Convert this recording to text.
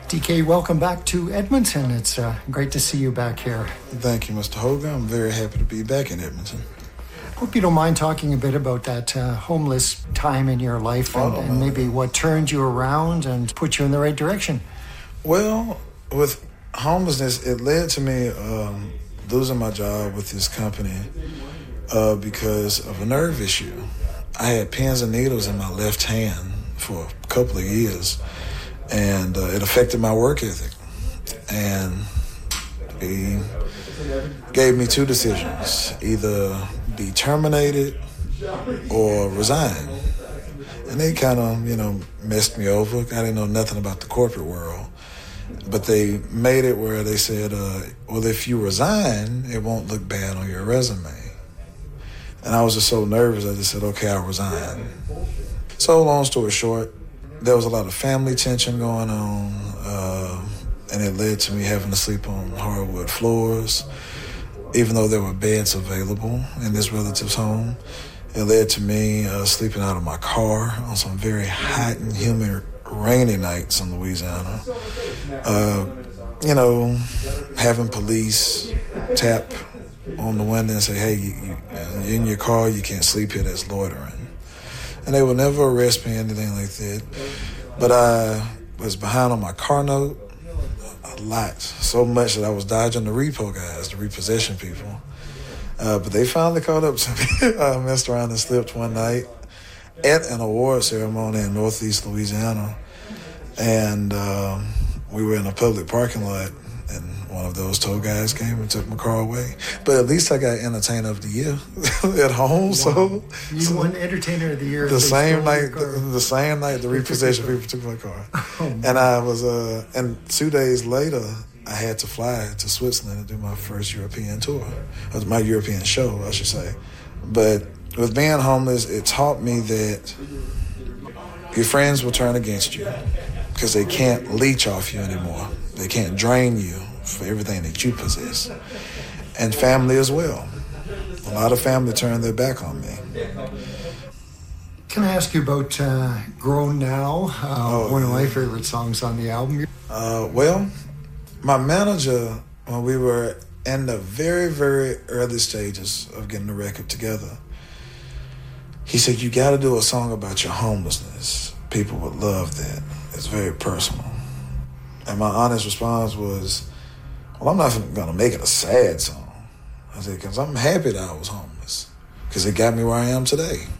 DK, welcome back to Edmonton. It's great to see you back here. Thank you, Mr. Hogan. I'm very happy to be back in Edmonton. Hope you don't mind talking a bit about that homeless time in your life and maybe what turned you around and put you in the right direction. Well, with homelessness, it led to me losing my job with this company because of a nerve issue. I had pins and needles in my left hand for a couple of years, and it affected my work ethic. And he gave me two decisions: either be terminated or resign. And they kind of, messed me over. I didn't know nothing about the corporate world. But they made it where they said, well, if you resign, it won't look bad on your resume. And I was just so nervous, I just said, okay, I'll resign. So long story short, there was a lot of family tension going on, and it led to me having to sleep on hardwood floors, even though there were beds available in this relative's home. It led to me sleeping out of my car on some very hot and humid, rainy nights in Louisiana. Having police tap on the window and say, hey, you in your car, you can't sleep here, that's loitering. And they would never arrest me or anything like that. But I was behind on my car note a lot, so much that I was dodging the repo guys, the repossession people. But they finally caught up to me. I messed around and slipped one night at an award ceremony in Northeast Louisiana. And we were in a public parking lot, and one of those tow guys came and took my car away. But at least I got Entertainer of the Year at home. Wow. You won Entertainer of the Year. The same night the repossession people took my car. And I was, and 2 days later, I had to fly to Switzerland and do my first European tour. My European show, I should say. But with being homeless, it taught me that your friends will turn against you because they can't leech off you anymore. They can't drain you for everything that you possess. And family as well. A lot of family turned their back on me. Can I ask you about Grown Now, one of my favorite songs on the album? Well, my manager, when we were in the very, very early stages of getting the record together, he said, you got to do a song about your homelessness. People would love that. It's very personal. And my honest response was, well, I'm not going to make it a sad song. I said, because I'm happy that I was homeless, because it got me where I am today.